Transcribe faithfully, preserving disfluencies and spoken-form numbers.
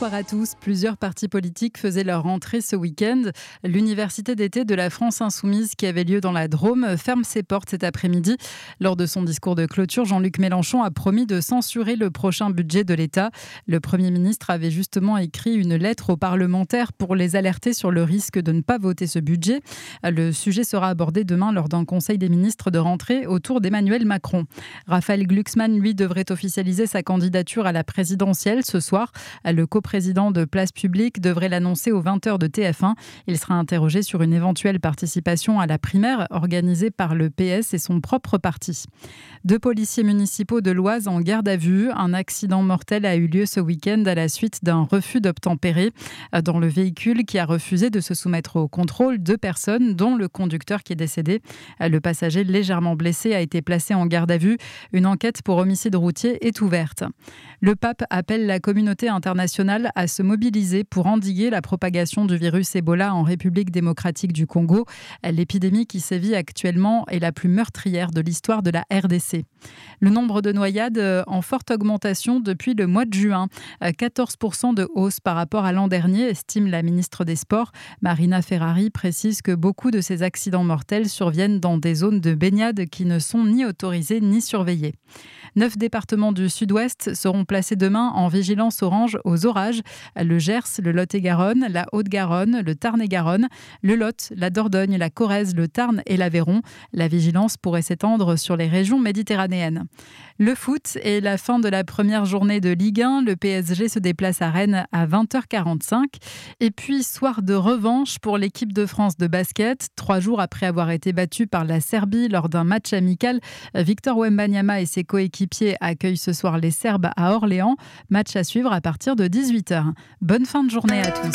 Bonsoir à tous. Plusieurs partis politiques faisaient leur rentrée ce week-end. L'université d'été de la France Insoumise, qui avait lieu dans la Drôme, ferme ses portes cet après-midi. Lors de son discours de clôture, Jean-Luc Mélenchon a promis de censurer le prochain budget de l'État. Le Premier ministre avait justement écrit une lettre aux parlementaires pour les alerter sur le risque de ne pas voter ce budget. Le sujet sera abordé demain lors d'un conseil des ministres de rentrée autour d'Emmanuel Macron. Raphaël Glucksmann, lui, devrait officialiser sa candidature à la présidentielle ce soir. Le coprésident de Place Publique devrait l'annoncer aux vingt heures de T F un. Il sera interrogé sur une éventuelle participation à la primaire organisée par le P S et son propre parti. Deux policiers municipaux de l'Oise en garde à vue. Un accident mortel a eu lieu ce week-end à la suite d'un refus d'obtempérer. Dans le véhicule qui a refusé de se soumettre au contrôle, deux personnes, dont le conducteur qui est décédé. Le passager légèrement blessé a été placé en garde à vue. Une enquête pour homicide routier est ouverte. Le pape appelle la communauté internationale à se mobiliser pour endiguer la propagation du virus Ebola en République démocratique du Congo. L'épidémie qui sévit actuellement est la plus meurtrière de l'histoire de la R D C. Le nombre de noyades en forte augmentation depuis le mois de juin. quatorze pour cent de hausse par rapport à l'an dernier, estime la ministre des Sports. Marina Ferrari précise que beaucoup de ces accidents mortels surviennent dans des zones de baignade qui ne sont ni autorisées ni surveillées. Neuf départements du sud-ouest seront placés demain en vigilance orange aux orages. Le Gers, le Lot-et-Garonne, la Haute-Garonne, le Tarn-et-Garonne, le Lot, la Dordogne, la Corrèze, le Tarn et l'Aveyron. La vigilance pourrait s'étendre sur les régions méditerranéennes. Le foot est la fin de la première journée de Ligue un. Le P S G se déplace à Rennes à vingt heures quarante-cinq. Et puis, soir de revanche pour l'équipe de France de basket. Trois jours après avoir été battue par la Serbie lors d'un match amical, Victor Wembanyama et ses coéquipiers accueillent ce soir les Serbes à Orléans. Match à suivre à partir de dix-huit heures. Bonne fin de journée à tous.